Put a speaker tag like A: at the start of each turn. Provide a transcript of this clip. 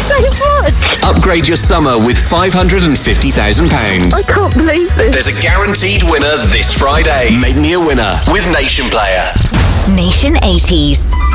A: so much.
B: Upgrade your summer with £550,000.
A: I can't believe this.
B: There's a guaranteed winner this Friday. Make me a winner with Nation Player.
C: Nation 80s.